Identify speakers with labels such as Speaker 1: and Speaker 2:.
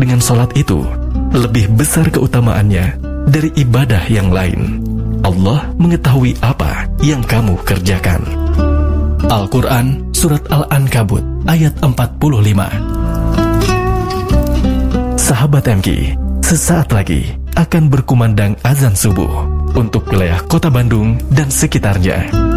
Speaker 1: dengan sholat itu lebih besar keutamaannya dari ibadah yang lain. Allah mengetahui apa yang kamu kerjakan. Al-Quran Surat Al-Ankabut ayat 45. Sahabat MK, sesaat lagi akan berkumandang azan subuh untuk wilayah kota Bandung dan sekitarnya.